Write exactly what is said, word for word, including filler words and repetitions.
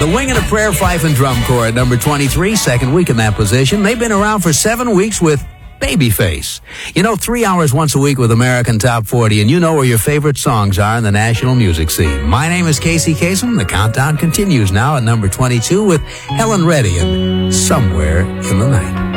The Wing and a Prayer Fife and Drum Corps at number twenty-three, second week in that position. They've been around for seven weeks with Babyface. You know, three hours once a week with American Top forty, and you know where your favorite songs are in the national music scene. My name is Casey Kasem. The countdown continues now at number twenty-two with Helen Reddy and Somewhere in the Night.